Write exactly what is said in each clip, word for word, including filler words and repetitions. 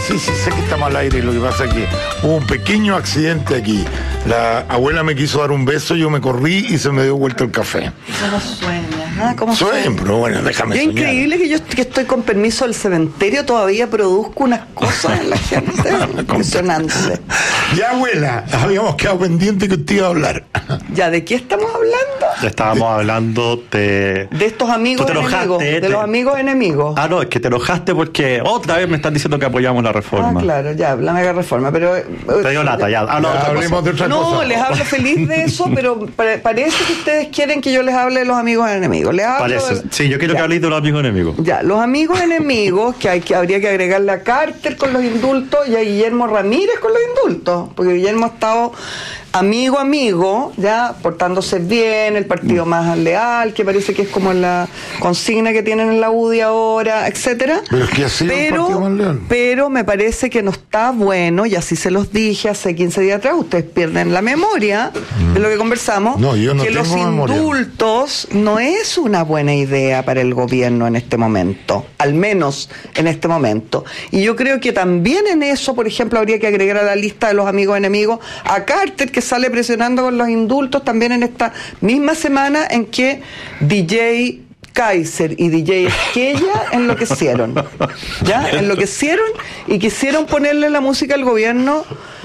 sí, sí, sé que estamos al aire. Lo que pasa es que hubo un pequeño accidente aquí. La abuela me quiso dar un beso, yo me corrí y se me dio vuelta el café. ¿Cómo sueñas? ¿Ah? ¿Cómo Sueño, pero bueno, déjame Qué soñar. increíble que yo que estoy con permiso del cementerio todavía produzco unas cosas en la gente. Impresionante. Ya, abuela, habíamos quedado pendiente que usted iba a hablar. ¿Ya de qué estamos hablando? Ya estábamos hablando de... De estos amigos Tú te enemigos. enojaste, De te- los amigos enemigos. Ah, no, es que te enojaste porque otra vez me están diciendo que apoyamos la Ah, reforma. claro, ya, la mega reforma, pero... Te dio lata, ya. Ah, no, Ya, otra hablemos cosa. de otra No, cosa. les hablo feliz de eso, pero pa- parece que ustedes quieren que yo les hable de los amigos enemigos. Les hablo Parece. de- Sí, yo quiero Ya. que habléis de los amigos enemigos. Ya, los amigos enemigos, que, hay, que habría que agregarle a Carter con los indultos y a Guillermo Ramírez con los indultos, porque Guillermo ha estado amigo, amigo, ya, portándose bien, el partido más leal, que parece que es como la consigna que tienen en la U D I ahora, etcétera. Pero es que ha sido el partido más leal. Pero me parece que no está bueno, y así se los dije hace quince días atrás, ustedes pierden la memoria de lo que conversamos, No, yo no que los tengo memoria. indultos no es una buena idea para el gobierno en este momento, al menos en este momento. Y yo creo que también en eso, por ejemplo, habría que agregar a la lista de los amigos enemigos a Carter, que sale presionando con los indultos también en esta misma semana en que D J Kaiser y D J Esquella enloquecieron, ¿ya? Enloquecieron y quisieron ponerle la música al gobierno,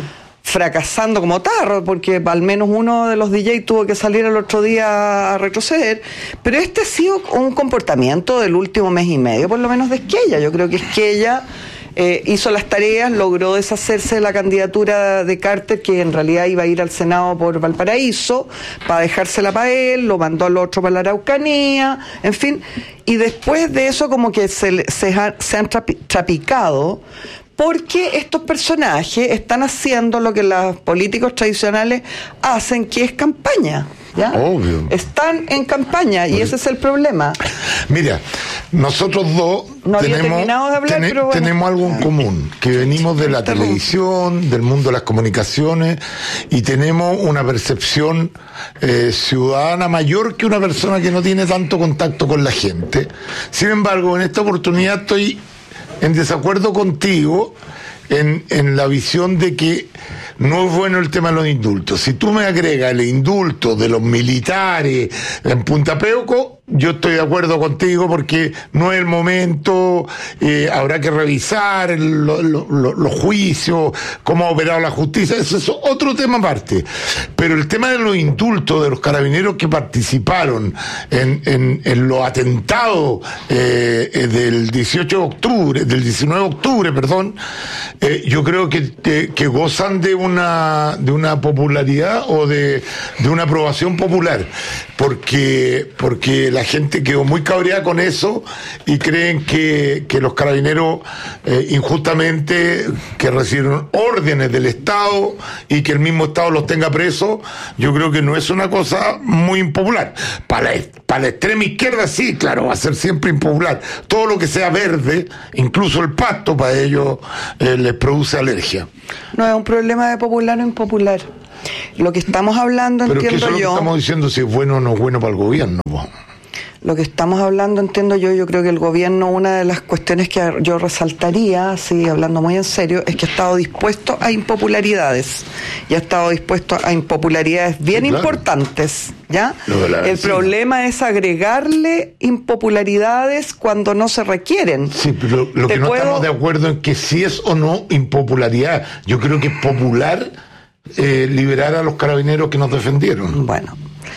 fracasando como tarro, porque al menos uno de los D J tuvo que salir el otro día a retroceder. Pero este ha sido un comportamiento del último mes y medio, por lo menos de Esquella. Yo creo que Esquella eh, hizo las tareas, logró deshacerse de la candidatura de Carter, que en realidad iba a ir al Senado por Valparaíso, para dejársela para él, lo mandó al otro para la Araucanía, en fin. Y después de eso como que se, le- se, ha- se han trapi- trapicado, porque estos personajes están haciendo lo que los políticos tradicionales hacen, que es campaña, ¿ya? Obvio. Están en campaña y ese es el problema. Mira, nosotros dos No había tenemos, terminado de hablar, pero bueno. tenemos algo en común, que venimos de la Interrumpo. televisión, del mundo de las comunicaciones, y tenemos una percepción eh, ciudadana mayor que una persona que no tiene tanto contacto con la gente. Sin embargo, en esta oportunidad estoy en desacuerdo contigo en, en la visión de que no es bueno el tema de los indultos. Si tú me agregas el indulto de los militares en Punta Peuco, yo estoy de acuerdo contigo porque no es el momento, eh, habrá que revisar el- lo- lo- lo- los juicios, cómo ha operado la justicia, eso es otro tema aparte. Pero el tema de los indultos de los carabineros que participaron en, en, en los atentados eh, eh, del dieciocho de octubre, del diecinueve de octubre, perdón, eh, yo creo que, que, que gozan de una, de una popularidad o de, de una aprobación popular, porque, porque la gente quedó muy cabreada con eso y creen que, que los carabineros eh, injustamente, que recibieron órdenes del Estado y que el mismo Estado los tenga presos, yo creo que no es una cosa muy impopular. Para la, para la extrema izquierda sí, claro, va a ser siempre impopular. Todo lo que sea verde, incluso el pasto, para ellos eh, les produce alergia. No es un problema de popular o impopular. Lo que estamos hablando, Pero es que eso entiendo es lo que yo, estamos diciendo, si es bueno o no es bueno para el gobierno. po. lo que estamos hablando, entiendo yo, yo creo que el gobierno, una de las cuestiones que yo resaltaría, así hablando muy en serio, es que ha estado dispuesto a impopularidades y ha estado dispuesto a impopularidades bien Sí, claro. importantes, ¿ya? Lo de la El vecina. problema es agregarle impopularidades cuando no se requieren. Sí, pero lo Te que no puedo- estamos de acuerdo en que si es o no impopularidad. Yo creo que es popular eh, liberar a los carabineros que nos defendieron. Bueno,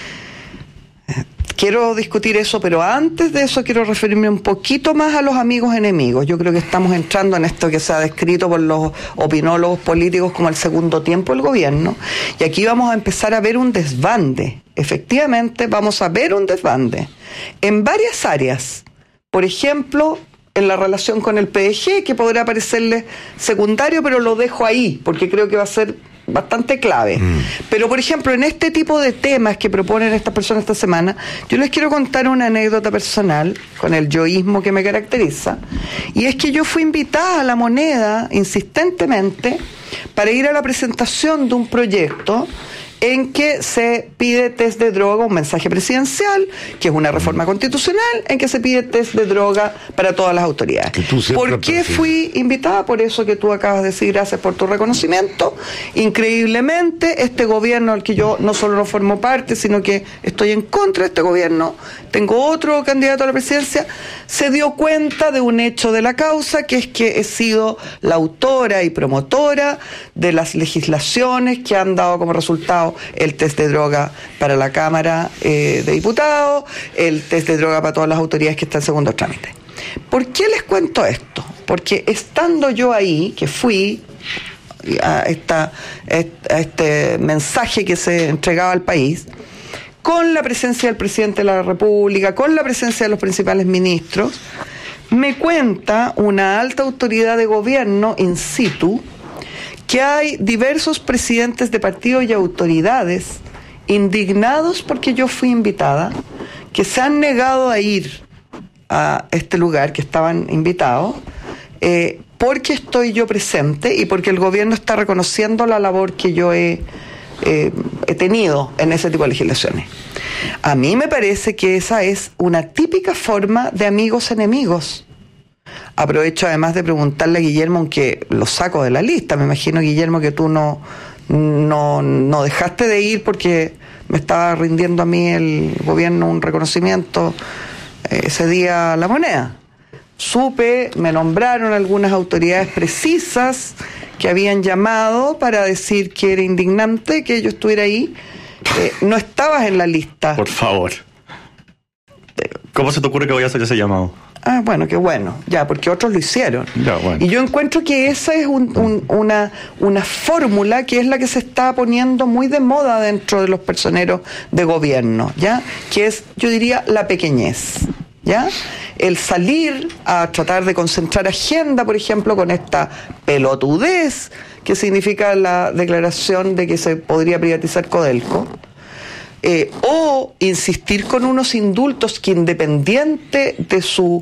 eh, quiero discutir eso, pero antes de eso quiero referirme un poquito más a los amigos enemigos. Yo creo que estamos entrando en esto que se ha descrito por los opinólogos políticos como el segundo tiempo del gobierno, y aquí vamos a empezar a ver un desbande. Efectivamente, vamos a ver un desbande en varias áreas. Por ejemplo, en la relación con el P D G, que podrá parecerles secundario, pero lo dejo ahí, porque creo que va a ser bastante clave. Mm. Pero, por ejemplo, en este tipo de temas que proponen estas personas esta semana, yo les quiero contar una anécdota personal con el yoísmo que me caracteriza, y es que yo fui invitada a La Moneda insistentemente para ir a la presentación de un proyecto en que se pide test de droga, un mensaje presidencial, que es una reforma constitucional, en que se pide test de droga para todas las autoridades. ¿Por qué fui invitada? Por eso que tú acabas de decir, gracias por tu reconocimiento. Increíblemente, este gobierno al que yo no solo no formo parte, sino que estoy en contra de este gobierno, tengo otro candidato a la presidencia, se dio cuenta de un hecho de la causa, que es que he sido la autora y promotora de las legislaciones que han dado como resultado el test de droga para la Cámara eh, de Diputados, el test de droga para todas las autoridades que están en segundo trámite. ¿Por qué les cuento esto? Porque estando yo ahí, que fui a, esta, a este mensaje que se entregaba al país, con la presencia del presidente de la República, con la presencia de los principales ministros, me cuenta una alta autoridad de gobierno in situ que hay diversos presidentes de partidos y autoridades indignados porque yo fui invitada, que se han negado a ir a este lugar que estaban invitados, eh, porque estoy yo presente y porque el gobierno está reconociendo la labor que yo he, eh, he tenido en ese tipo de legislaciones. A mí me parece que esa es una típica forma de amigos enemigos. Aprovecho además de preguntarle a Guillermo, aunque lo saco de la lista, me imagino, Guillermo, que tú no, no, no dejaste de ir porque me estaba rindiendo a mí el gobierno un reconocimiento eh, ese día a La Moneda. Supe, me nombraron algunas autoridades precisas que habían llamado para decir que era indignante que yo estuviera ahí. Eh, no estabas en la lista. Por favor. ¿Cómo se te ocurre que voy a hacer ese llamado? Ah, bueno, qué bueno, ya, porque otros lo hicieron. Ya, bueno. Y yo encuentro que esa es un, un, una, una fórmula que es la que se está poniendo muy de moda dentro de los personeros de gobierno, ¿ya? Que es, yo diría, la pequeñez, ¿ya? El salir a tratar de concentrar agenda, por ejemplo, con esta pelotudez que significa la declaración de que se podría privatizar Codelco. Eh, o insistir con unos indultos que, independiente de su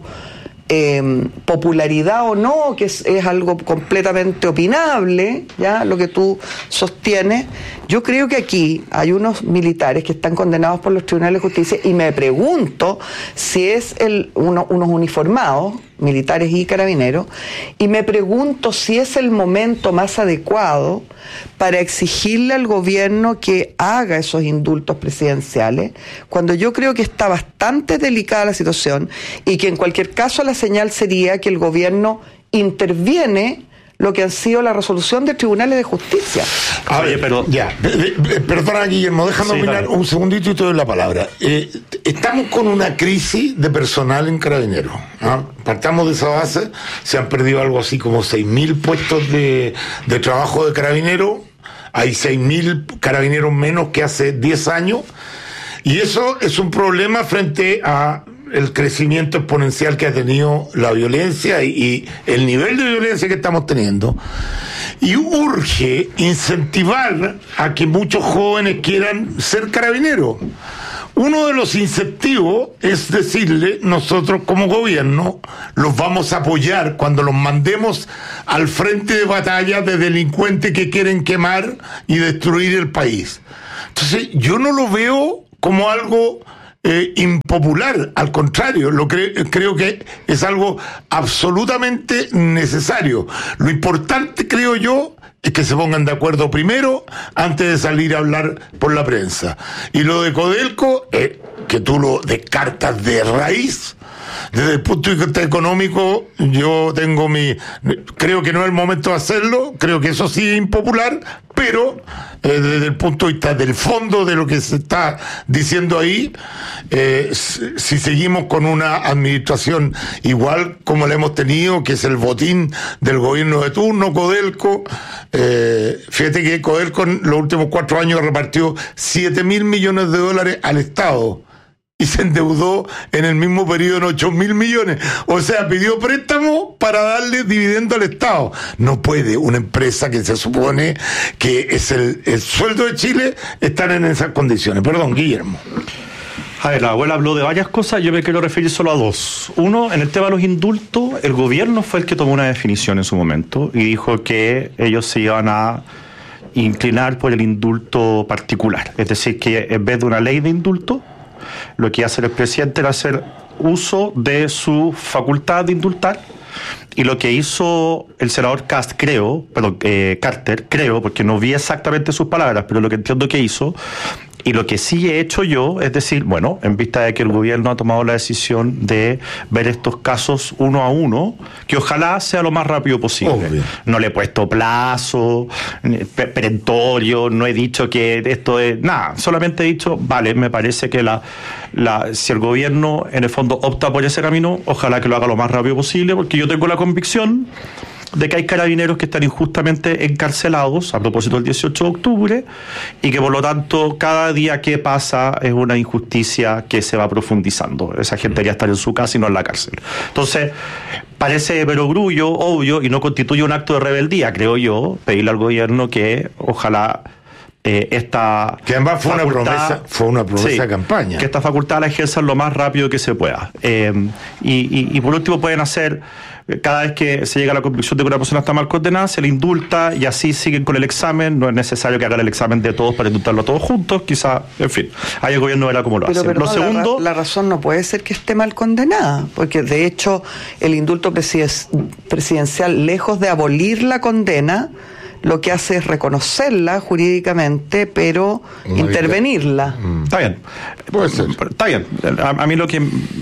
eh, popularidad o no, que es, es algo completamente opinable, ya lo que tú sostienes, yo creo que aquí hay unos militares que están condenados por los tribunales de justicia y me pregunto si es el uno, unos uniformados, militares y carabineros, y me pregunto si es el momento más adecuado para exigirle al gobierno que haga esos indultos presidenciales, cuando yo creo que está bastante delicada la situación y que en cualquier caso la señal sería que el gobierno interviene lo que han sido la resolución de tribunales de justicia. A ver, pero ya, perdona, Guillermo, déjame sí, opinar un segundito y te doy la palabra. Eh, estamos con una crisis de personal en Carabineros, ¿no? Partamos de esa base, se han perdido algo así como seis mil puestos de, de trabajo de Carabineros, hay seis mil carabineros menos que hace diez años, y eso es un problema frente a el crecimiento exponencial que ha tenido la violencia y, y el nivel de violencia que estamos teniendo. Y urge incentivar a que muchos jóvenes quieran ser carabineros. Uno de los incentivos es decirle, nosotros como gobierno los vamos a apoyar cuando los mandemos al frente de batalla de delincuentes que quieren quemar y destruir el país. Entonces, yo no lo veo como algo Eh, impopular, al contrario, lo cre- creo que es algo absolutamente necesario. Lo importante, creo yo, es que se pongan de acuerdo primero antes de salir a hablar por la prensa. Y lo de Codelco, eh, que tú lo descartas de raíz. Desde el punto de vista económico, yo tengo mi... Creo que no es el momento de hacerlo, creo que eso sí es impopular, pero eh, desde el punto de vista del fondo de lo que se está diciendo ahí, eh, si seguimos con una administración igual como la hemos tenido, que es el botín del gobierno de turno, Codelco, eh, fíjate que Codelco en los últimos cuatro años repartió siete mil millones de dólares al Estado. Y se endeudó en el mismo periodo en ocho mil millones. O sea, pidió préstamo para darle dividendo al Estado. No puede una empresa que se supone que es el, el sueldo de Chile estar en esas condiciones. Perdón, Guillermo. A ver, la abuela habló de varias cosas, yo me quiero referir solo a dos. Uno, en el tema de los indultos, el gobierno fue el que tomó una definición en su momento y dijo que ellos se iban a inclinar por el indulto particular. Es decir, que en vez de una ley de indulto, lo que iba a hacer el presidente era hacer uso de su facultad de indultar. Y lo que hizo el senador Cast, creo, perdón, eh, Carter, creo, porque no vi exactamente sus palabras, pero lo que entiendo que hizo, y lo que sí he hecho yo, es decir, bueno, en vista de que el gobierno ha tomado la decisión de ver estos casos uno a uno, que ojalá sea lo más rápido posible. Obvio. No le he puesto plazo, perentorio, no he dicho que esto es nada, solamente he dicho, vale, me parece que la, la si el gobierno en el fondo opta por ese camino, ojalá que lo haga lo más rápido posible, porque yo tengo la convicción de que hay carabineros que están injustamente encarcelados a propósito del dieciocho de octubre y que por lo tanto cada día que pasa es una injusticia que se va profundizando. Esa gente debería estar en su casa y no en la cárcel. Entonces, parece perogrullo, obvio, y no constituye un acto de rebeldía, creo yo, pedirle al gobierno que ojalá Eh, esta que además fue facultad, una promesa fue una promesa sí, de campaña, que esta facultad la ejerzan lo más rápido que se pueda, eh, y, y, y por último pueden hacer, cada vez que se llega a la convicción de que una persona está mal condenada, se le indulta y así siguen con el examen. No es necesario que hagan el examen de todos para indultarlo a todos juntos, quizás, en fin, ahí el gobierno verá cómo lo pero, hace. Pero lo no, segundo, la, la razón no puede ser que esté mal condenada, porque de hecho el indulto presidencial, lejos de abolir la condena, lo que hace es reconocerla jurídicamente, pero no intervenirla. Mm. Está bien. Puede ser. Está bien. A, a mí lo que...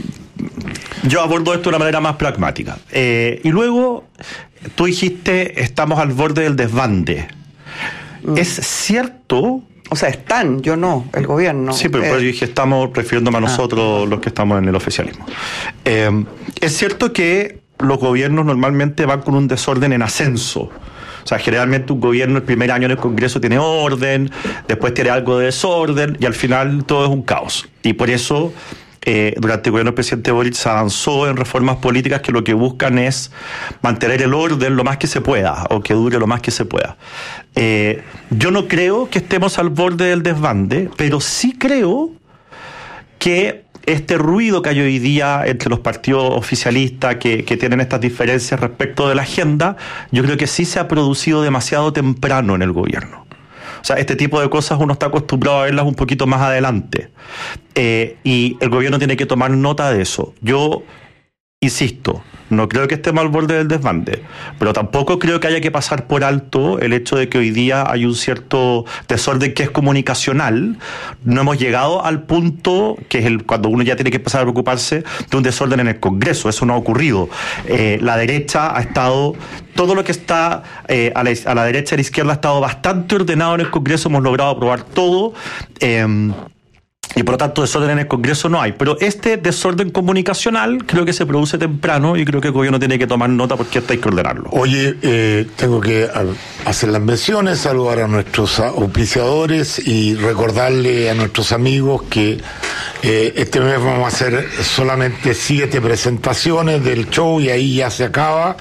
Yo abordo esto de una manera más pragmática. Eh, y luego, tú dijiste, estamos al borde del desbande. Mm. ¿Es cierto? O sea, están, yo no, el gobierno. Sí, pero, eh. pero yo dije, estamos refiriéndome a nosotros, ah. los que estamos en el oficialismo. Eh, es cierto que los gobiernos normalmente van con un desorden en ascenso. O sea, generalmente un gobierno el primer año en el Congreso tiene orden, después tiene algo de desorden y al final todo es un caos. Y por eso, eh, durante el gobierno del presidente Boric se avanzó en reformas políticas que lo que buscan es mantener el orden lo más que se pueda, o que dure lo más que se pueda. Eh, yo no creo que estemos al borde del desbande, pero sí creo que este ruido que hay hoy día entre los partidos oficialistas que, que tienen estas diferencias respecto de la agenda, yo creo que sí se ha producido demasiado temprano en el gobierno. O sea, este tipo de cosas uno está acostumbrado a verlas un poquito más adelante. Eh, y el gobierno tiene que tomar nota de eso. Yo insisto, no creo que estemos al borde del desbande, pero tampoco creo que haya que pasar por alto el hecho de que hoy día hay un cierto desorden que es comunicacional. No hemos llegado al punto que es el cuando uno ya tiene que empezar a preocuparse de un desorden en el Congreso. Eso no ha ocurrido. Eh, la derecha ha estado, todo lo que está eh, a, la, a la derecha y a la izquierda ha estado bastante ordenado en el Congreso. Hemos logrado aprobar todo. Eh, Y por lo tanto desorden en el Congreso no hay. Pero este desorden comunicacional creo que se produce temprano y creo que el gobierno tiene que tomar nota porque esto hay que ordenarlo. Oye, eh, tengo que hacer las menciones, saludar a nuestros auspiciadores y recordarle a nuestros amigos que eh, este mes vamos a hacer solamente siete presentaciones del show y ahí ya se acaba,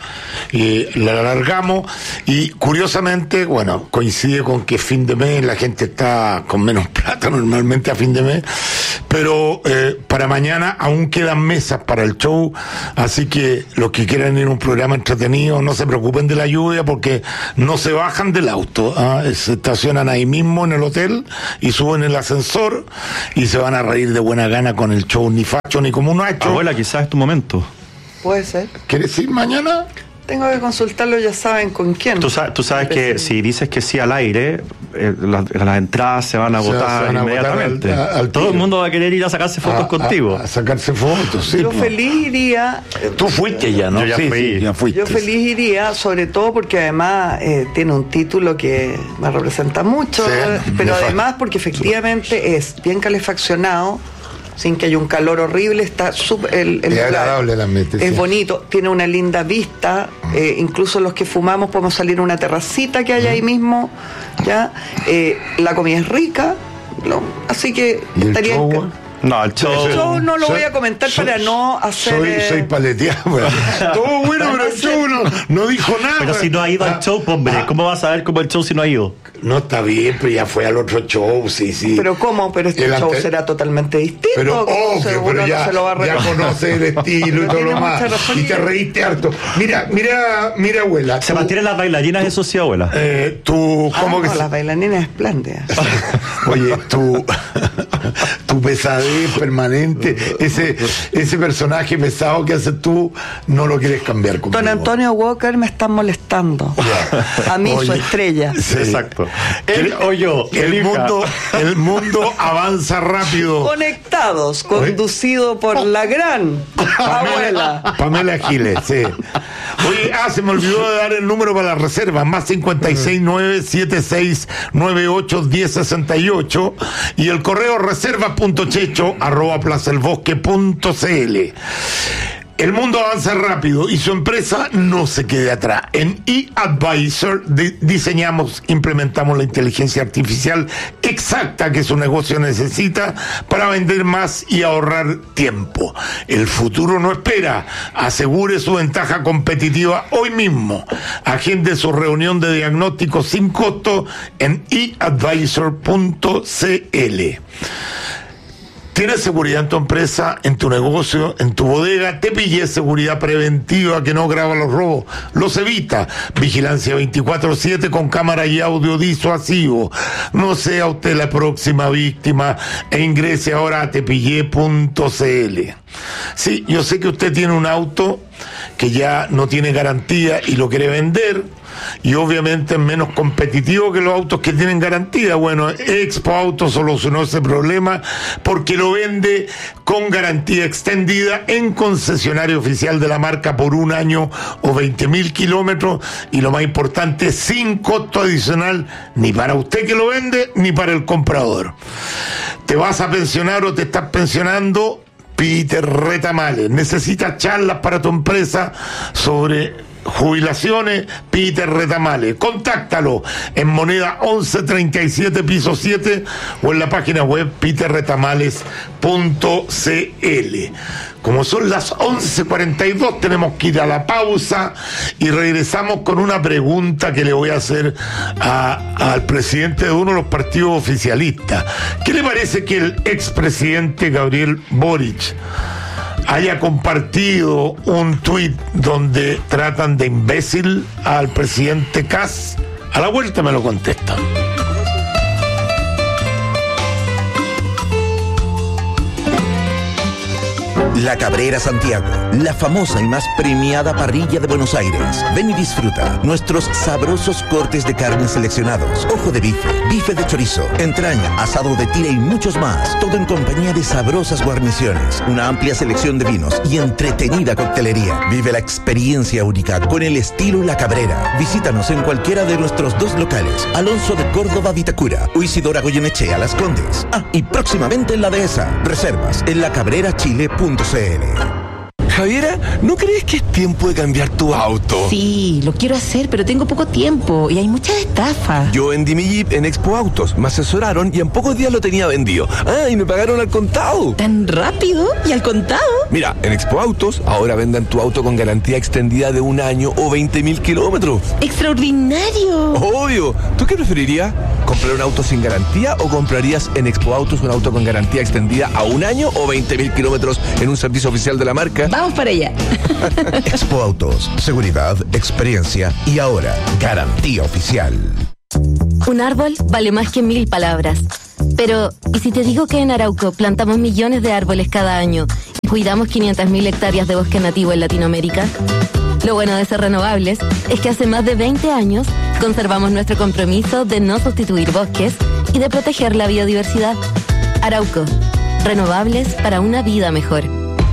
y la alargamos. Y curiosamente, bueno, coincide con que fin de mes la gente está con menos plata normalmente a fin de mes, pero eh, para mañana aún quedan mesas para el show, así que los que quieran ir a un programa entretenido no se preocupen de la lluvia porque no se bajan del auto, ¿eh? Se estacionan ahí mismo en el hotel y suben el ascensor y se van a reír de buena gana con el show, ni facho ni como uno ha hecho. Abuela, quizás es tu momento. Puede ser. ¿Quieres ir mañana? Tengo que consultarlo, ya saben con quién. Tú sabes, tú sabes que si dices que sí al aire, eh, las, las entradas se van a agotar inmediatamente. Al, al Todo el mundo va a querer ir a sacarse fotos a, contigo. A, a sacarse fotos, sí. Yo pues. feliz iría. Tú fuiste ya, ¿no? Yo ya sí, fui. Sí, ya fuiste. Yo feliz iría, sobre todo porque además eh, tiene un título que me representa mucho, sí, pero además porque efectivamente es bien calefaccionado, sin que haya un calor horrible, está super, el, el es agradable el ambiente, es sí. bonito, tiene una linda vista, eh, incluso los que fumamos podemos salir a una terracita que hay ahí mismo, ya, eh, la comida es rica, no, así que ¿Y estaría el show? en, No, el show... El show no lo soy, voy a comentar soy, para no hacer... Soy, eh... soy paleteado. Todo bueno, pero el show no, no dijo nada. Pero si no ha ido ah, al show, hombre, ah, ¿cómo vas a ver cómo el show si no ha ido? No, está bien, pero ya fue al otro show, sí, sí. Pero ¿cómo? Pero este El show ante... será totalmente distinto. Pero obvio, se, pero ya, no se lo va a ya conoce el estilo y todo lo más. Y te reíste harto. Mira, mira, mira, abuela. Se tú, mantienen las bailarinas, eso sí, abuela. Eh, tú, ¿cómo ah, que no, se... las bailarinas espléndidas. Oye, tú... tu pesadez permanente, ese ese personaje pesado que haces tú, no lo quieres cambiar conmigo. Don Antonio Walker me está molestando. Yeah. A mí, Oye, su estrella. Sí. Exacto. Él o yo. El el mundo, el mundo avanza rápido. Conectados, conducido por Oye. la gran abuela. Pamela Giles, sí. Oye, ah, se me olvidó de dar el número para la reserva, más cincuenta y seis nueve siete seis nueve ocho diez sesenta y ocho y el correo reserva punto checho arroba plazaelbosque punto cl. El mundo avanza rápido y su empresa no se quede atrás. En eAdvisor de- diseñamos, implementamos la inteligencia artificial exacta que su negocio necesita para vender más y ahorrar tiempo. El futuro no espera. Asegure su ventaja competitiva hoy mismo. Agende su reunión de diagnóstico sin costo en e advisor punto cl. ¿Tienes seguridad en tu empresa, en tu negocio, en tu bodega? Te pillé seguridad preventiva que no graba los robos, los evita. Vigilancia veinticuatro siete con cámara y audio disuasivo. No sea usted la próxima víctima e ingrese ahora a tepillé punto cl. Sí, yo sé que usted tiene un auto que ya no tiene garantía y lo quiere vender, y obviamente es menos competitivo que los autos que tienen garantía. Bueno, Expo Auto solucionó ese problema porque lo vende con garantía extendida en concesionario oficial de la marca por un año o veinte mil kilómetros, y lo más importante, sin costo adicional ni para usted que lo vende ni para el comprador. ¿Te vas a pensionar o te estás pensionando? Peter Retamales. ¿Necesitas charlas para tu empresa sobre jubilaciones? Peter Retamales. Contáctalo en Moneda once treinta y siete piso siete o en la página web peter retamales punto cl. Como son las once cuarenta y dos, tenemos que ir a la pausa y regresamos con una pregunta que le voy a hacer a, al presidente de uno de los partidos oficialistas. ¿Qué le parece que el expresidente Gabriel Boric haya compartido un tuit donde tratan de imbécil al presidente Kast? A la vuelta me lo contestan. La Cabrera Santiago, la famosa y más premiada parrilla de Buenos Aires. Ven y disfruta nuestros sabrosos cortes de carne seleccionados, ojo de bife, bife de chorizo, entraña, asado de tira y muchos más. Todo en compañía de sabrosas guarniciones, una amplia selección de vinos y entretenida coctelería. Vive la experiencia única con el estilo La Cabrera. Visítanos en cualquiera de nuestros dos locales, Alonso de Córdoba Vitacura o Isidora Goyenechea Las Condes. Ah, y próximamente en la Dehesa. Reservas en la cabrera chile punto cl. Javiera, ¿no crees que es tiempo de cambiar tu auto? Sí, lo quiero hacer, pero tengo poco tiempo y hay muchas estafas. Yo vendí mi Jeep en Expo Autos, me asesoraron y en pocos días lo tenía vendido. Ah, y me pagaron al contado. ¿Tan rápido? ¿Y al contado? Mira, en Expo Autos ahora venden tu auto con garantía extendida de un año o veinte mil kilómetros. ¡Extraordinario! Obvio. ¿Tú qué preferirías? ¿Comprar un auto sin garantía o comprarías en Expo Autos un auto con garantía extendida a un año o veinte mil kilómetros en un servicio oficial de la marca? Vamos para allá. Expo Autos, seguridad, experiencia y ahora garantía oficial. Un árbol vale más que mil palabras. Pero, ¿y si te digo que en Arauco plantamos millones de árboles cada año y cuidamos quinientas mil hectáreas de bosque nativo en Latinoamérica? Lo bueno de ser renovables es que hace más de veinte años conservamos nuestro compromiso de no sustituir bosques y de proteger la biodiversidad. Arauco, renovables para una vida mejor.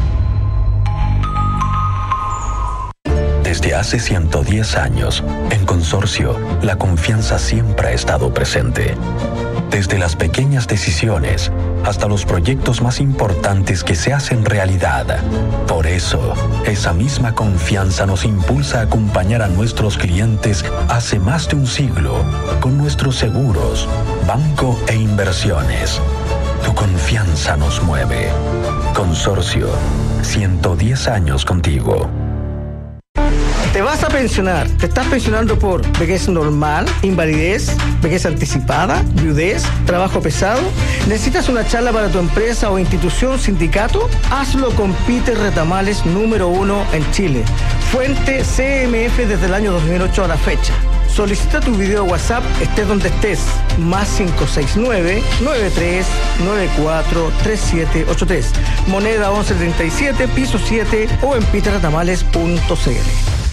Desde hace ciento diez años, en Consorcio, la confianza siempre ha estado presente. Desde las pequeñas decisiones hasta los proyectos más importantes que se hacen realidad. Por eso, esa misma confianza nos impulsa a acompañar a nuestros clientes hace más de un siglo con nuestros seguros, banco e inversiones. Tu confianza nos mueve. Consorcio, ciento diez años contigo. Te vas a pensionar. ¿Te estás pensionando por vejez normal, invalidez, vejez anticipada, viudez, trabajo pesado? ¿Necesitas una charla para tu empresa o institución, sindicato? Hazlo con Peter Retamales, número uno en Chile. Fuente C M F desde el año dos mil ocho a la fecha. Solicita tu video WhatsApp, estés donde estés. Más cinco seis nueve, nueve tres nueve cuatro, tres siete ocho tres. Moneda once treinta y siete, piso siete o en peter retamales punto c l.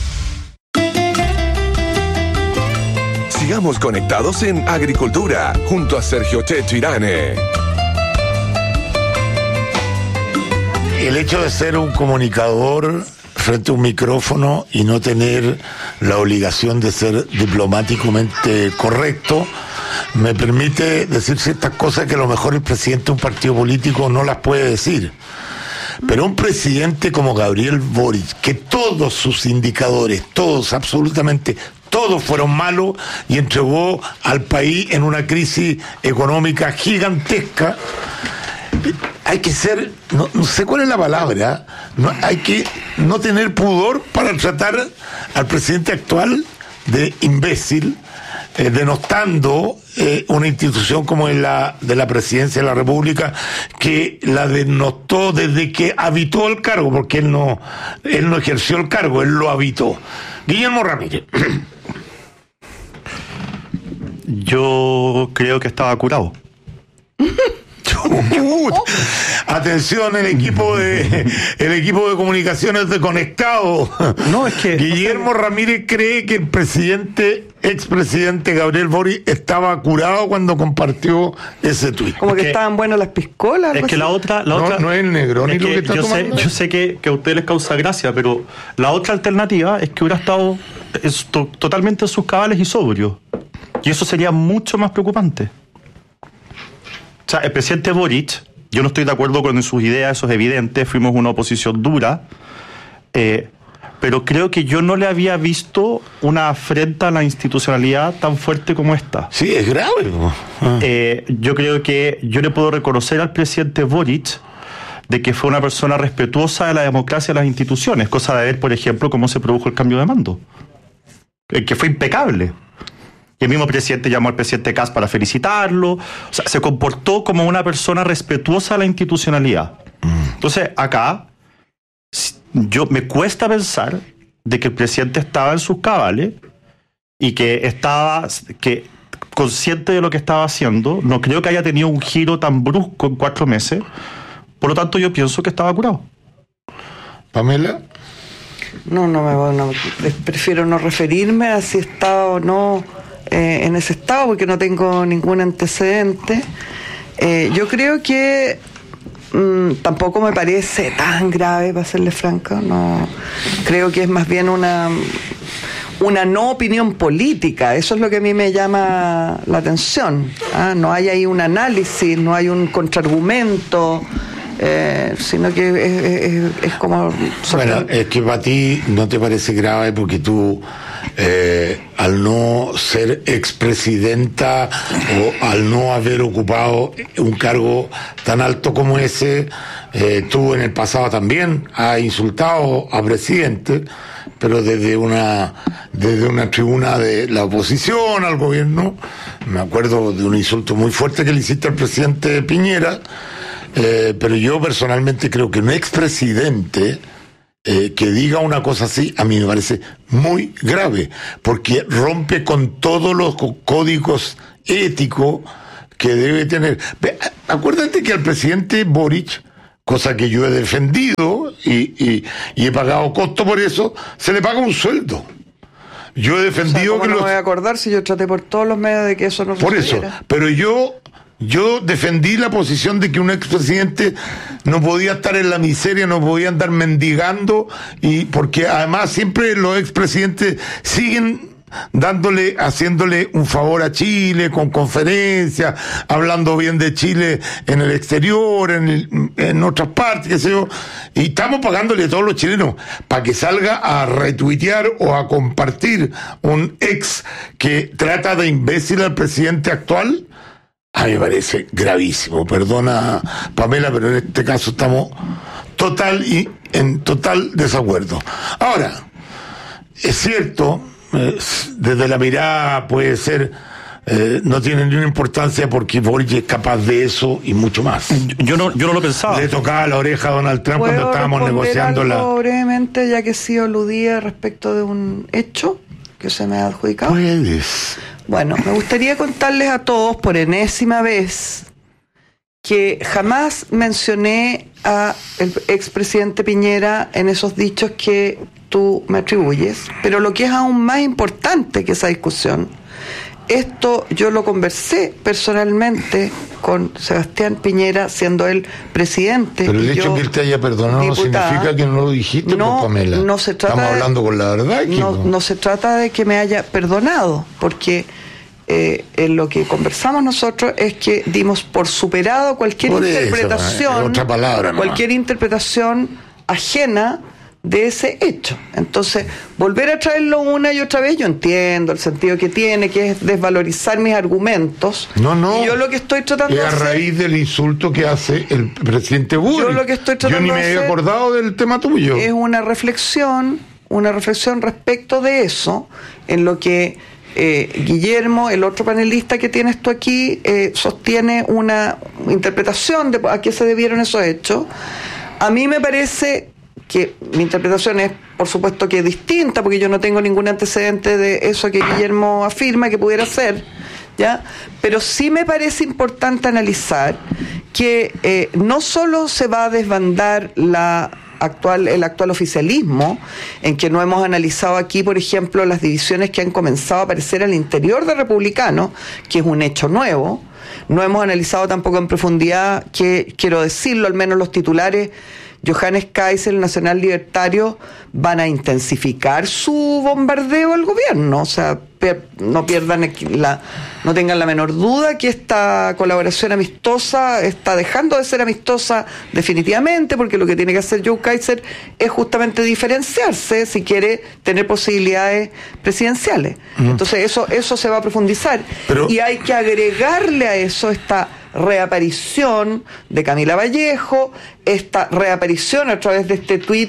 Sigamos conectados en Agricultura, junto a Sergio Checho Irane. El hecho de ser un comunicador frente a un micrófono y no tener la obligación de ser diplomáticamente correcto me permite decir ciertas cosas que a lo mejor el presidente de un partido político no las puede decir. Pero un presidente como Gabriel Boric, que todos sus indicadores, todos, absolutamente todos fueron malos y entregó al país en una crisis económica gigantesca, hay que ser, no, no sé cuál es la palabra, no, hay que no tener pudor para tratar al presidente actual de imbécil, eh, denostando eh, una institución como es la de la Presidencia de la República, que la denostó desde que habitó el cargo, porque él no, él no ejerció el cargo, él lo habitó. Guillermo Ramírez. Yo creo que estaba curado. Atención, el equipo de el equipo de comunicaciones de Conectado. No, es que Guillermo Ramírez cree que el presidente, expresidente Gabriel Boric estaba curado cuando compartió ese tuit. Como Es que, que- estaban buenas las piscolas. Es que la otra, la No, otra no es el Negroni es lo que que está yo sé, tomando. yo sé que, que a ustedes les causa gracia, pero la otra alternativa es que hubiera estado es, to- totalmente en sus cabales y sobrio. Y eso sería mucho más preocupante. O sea, el presidente Boric, yo no estoy de acuerdo con sus ideas, eso es evidente, fuimos una oposición dura, eh, pero creo que yo no le había visto una afrenta a la institucionalidad tan fuerte como esta. Sí, es grave. Ah. Eh, yo creo que yo le puedo reconocer al presidente Boric de que fue una persona respetuosa de la democracia y de las instituciones, cosa de ver, por ejemplo, cómo se produjo el cambio de mando, eh, que fue impecable. Y el mismo presidente llamó al presidente Kast para felicitarlo. O sea, se comportó como una persona respetuosa de la institucionalidad. Entonces, acá, s- yo me cuesta pensar de que el presidente estaba en sus cabales y que estaba que consciente de lo que estaba haciendo. No creo que haya tenido un giro tan brusco en cuatro meses. Por lo tanto, yo pienso que estaba curado. Pamela. No, no me no, prefiero no referirme a si estaba o no eh, en ese estado, porque no tengo ningún antecedente. Eh, yo creo que mmm, tampoco me parece tan grave, para serle franca. No, creo que es más bien una una no opinión política. Eso es lo que a mí me llama la atención. ¿Ah? No hay ahí un análisis, no hay un contraargumento. Eh, sino que es, es, es como... Bueno, es que para ti no te parece grave porque tú, eh, al no ser expresidenta o al no haber ocupado un cargo tan alto como ese, eh, tú en el pasado también has insultado a presidente, pero desde una desde una tribuna de la oposición al gobierno. Me acuerdo de un insulto muy fuerte que le hiciste al presidente Piñera. Eh, pero yo personalmente creo que un expresidente eh, que diga una cosa así, a mí me parece muy grave, porque rompe con todos los códigos éticos que debe tener. Ve, acuérdate que al presidente Boric, cosa que yo he defendido y, y, y he pagado costo por eso, se le paga un sueldo. Yo he defendido o sea, ¿cómo que no los... me voy a acordar si yo traté por todos los medios de que eso no Por eso, sucediera? pero yo... Yo defendí la posición de que un expresidente no podía estar en la miseria, no podía andar mendigando, y porque además siempre los expresidentes siguen dándole, haciéndole un favor a Chile con conferencias, hablando bien de Chile en el exterior, en, el, en otras partes, qué sé yo, y estamos pagándole a todos los chilenos para que salga a retuitear o a compartir un ex que trata de imbécil al presidente actual. a mí me parece gravísimo. Perdona, Pamela, pero en este caso estamos total y en total desacuerdo. Ahora, es cierto, eh, desde la mirada puede ser, eh, no tiene ninguna importancia porque Boric es capaz de eso y mucho más. Yo no, yo no lo pensaba. Le tocaba la oreja a Donald Trump cuando estábamos negociando la... brevemente, ya que sí aludía respecto de un hecho que se me ha adjudicado. Puedes. Bueno, me gustaría contarles a todos por enésima vez que jamás mencioné a el expresidente Piñera en esos dichos que tú me atribuyes, pero lo que es aún más importante que esa discusión, esto yo lo conversé personalmente con Sebastián Piñera, siendo él presidente. Pero el hecho yo, que él te haya perdonado diputada, no significa que no lo dijiste, no, por Pamela. No se trata Estamos de, hablando con la verdad aquí. No, no se trata de que me haya perdonado, porque eh, en lo que conversamos nosotros es que dimos por superado cualquier por interpretación, eso, otra palabra, ¿no? cualquier interpretación ajena de ese hecho. Entonces, volver a traerlo una y otra vez, yo entiendo el sentido que tiene, que es desvalorizar mis argumentos. No, no. Y yo lo que estoy tratando es de hacer... a raíz del insulto que hace el presidente Boric. Yo lo que estoy tratando Yo ni me de había hacer acordado del tema tuyo. Es una reflexión, una reflexión respecto de eso, en lo que eh, Guillermo, el otro panelista que tienes tú aquí, eh, sostiene una interpretación de a qué se debieron esos hechos. A mí me parece que mi interpretación es, por supuesto, que es distinta, porque yo no tengo ningún antecedente de eso que Guillermo afirma que pudiera ser, ¿ya? Pero sí me parece importante analizar que eh, no solo se va a desbandar la actual, el actual oficialismo, en que no hemos analizado aquí, por ejemplo, las divisiones que han comenzado a aparecer al interior de Republicanos, que es un hecho nuevo. No hemos analizado tampoco en profundidad que, quiero decirlo, al menos los titulares, Johannes Kaiser, el Nacional Libertario, van a intensificar su bombardeo al gobierno. O sea, per, no pierdan la, no tengan la menor duda que esta colaboración amistosa está dejando de ser amistosa definitivamente, porque lo que tiene que hacer Joe Kaiser es justamente diferenciarse si quiere tener posibilidades presidenciales. Mm. Entonces eso, eso se va a profundizar. Pero... y hay que agregarle a eso esta reaparición de Camila Vallejo, esta reaparición a través de este tuit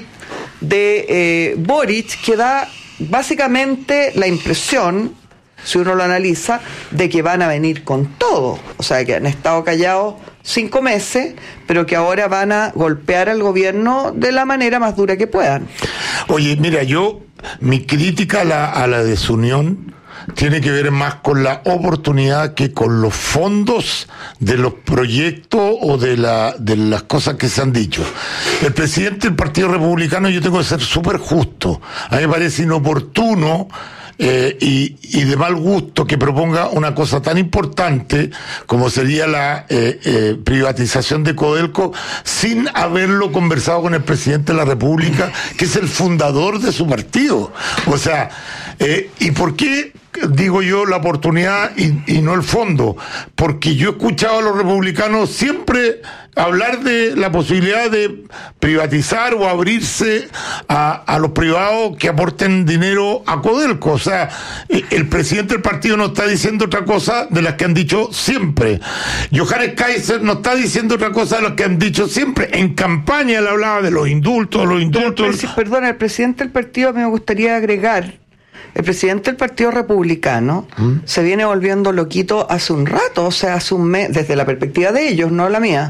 de eh, Boric, que da básicamente la impresión, si uno lo analiza, de que van a venir con todo. O sea, que han estado callados cinco meses, pero que ahora van a golpear al gobierno de la manera más dura que puedan. Oye, mira, yo, mi crítica a la, a la desunión tiene que ver más con la oportunidad que con los fondos de los proyectos o de la de las cosas que se han dicho. El presidente del Partido Republicano, yo tengo que ser súper justo. A mí me parece inoportuno eh, y, y de mal gusto que proponga una cosa tan importante como sería la eh, eh, privatización de Codelco sin haberlo conversado con el presidente de la República, que es el fundador de su partido. O sea, eh, ¿y por qué digo yo la oportunidad y, y no el fondo? Porque yo he escuchado a los republicanos siempre hablar de la posibilidad de privatizar o abrirse a, a los privados que aporten dinero a Codelco. O sea, el presidente del partido no está diciendo otra cosa de las que han dicho siempre. Johannes Kaiser no está diciendo otra cosa de las que han dicho siempre. En campaña él hablaba de los indultos, los indultos. Pero, perdona, el presidente del partido, me gustaría agregar, el presidente del Partido Republicano ¿Mm? se viene volviendo loquito hace un rato, o sea, hace un mes, desde la perspectiva de ellos, no la mía.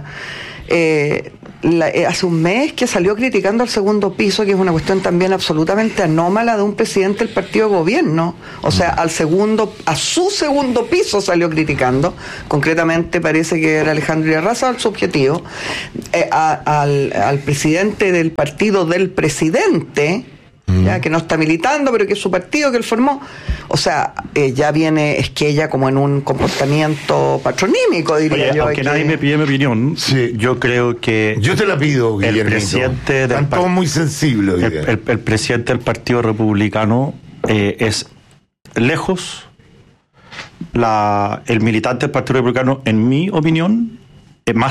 Eh, la, eh, hace un mes que salió criticando al segundo piso, que es una cuestión también absolutamente anómala de un presidente del partido de gobierno. O sea, al segundo, a su segundo piso salió criticando. Concretamente parece que era Alejandro Irarrázaval el subjetivo. Eh, a, al, al presidente del partido del presidente, ya que no está militando, pero que es su partido que él formó. O sea, eh, ya viene Esquella como en un comportamiento patronímico, diría Oye, yo. Aunque que... nadie me pide mi opinión, sí. yo creo que... Yo te la pido, Guillermo. El presidente Están del todos muy sensibles. El, el, el presidente del Partido Republicano eh, es lejos la, el militante del Partido Republicano, en mi opinión,